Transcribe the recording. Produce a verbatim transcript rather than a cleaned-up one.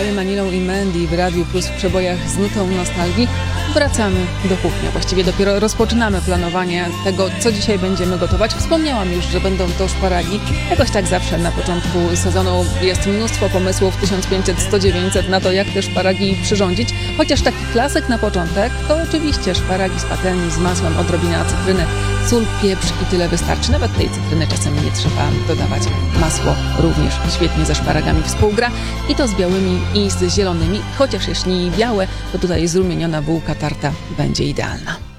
Joel, Manilą i Mandy w Radiu Plus w przebojach z nutą nostalgii. Wracamy do kuchni. Właściwie dopiero rozpoczynamy planowanie tego, co dzisiaj będziemy gotować. Wspomniałam już, że będą to szparagi. Jakoś tak zawsze na początku sezonu jest mnóstwo pomysłów tysiąc pięćset sto dziewięćset na to, jak te szparagi przyrządzić. Chociaż taki klasyk na początek to oczywiście szparagi z patelni z masłem, odrobina cytryny, sól, pieprz i tyle wystarczy. Nawet tej cytryny czasem nie trzeba dodawać. Masło również świetnie ze szparagami współgra i to z białymi i z zielonymi. Chociaż jeśli białe, to tutaj zrumieniona bułka tarta będzie idealna.